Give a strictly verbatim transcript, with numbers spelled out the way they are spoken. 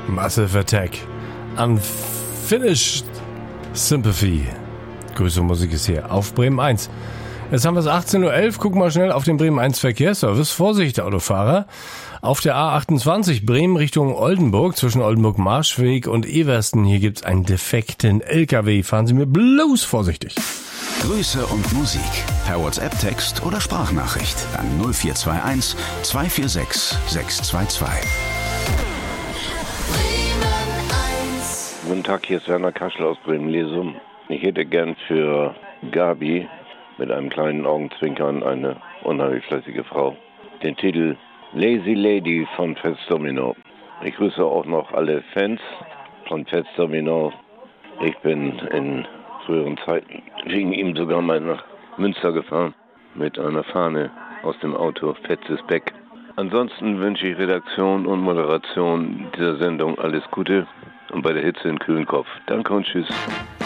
Massive Attack. Unfinished Sympathy. Grüße Musik ist hier auf Bremen eins. Jetzt haben wir es achtzehn Uhr elf. Gucken wir schnell auf den Bremen eins Verkehrsservice. Vorsicht, Autofahrer. Auf der A achtundzwanzig Bremen Richtung Oldenburg, zwischen Oldenburg-Marschweg und Eversten. Hier gibt's einen defekten L K W. Fahren Sie mir bloß vorsichtig. Grüße und Musik per WhatsApp-Text oder Sprachnachricht an null vier zwei eins, zwei vier sechs, sechs zwei zwei. Guten Tag, hier ist Werner Kaschel aus Bremen-Lesum. Ich hätte gern für Gabi mit einem kleinen Augenzwinkern eine unheimlich fleißige Frau den Titel Lazy Lady von Fats Domino. Ich grüße auch noch alle Fans von Fats Domino. Ich bin in früheren Zeiten wegen ihm sogar mal nach Münster gefahren mit einer Fahne aus dem Auto, Fats ist back. Ansonsten wünsche ich Redaktion und Moderation dieser Sendung alles Gute und bei der Hitze einen kühlen Kopf. Danke und tschüss.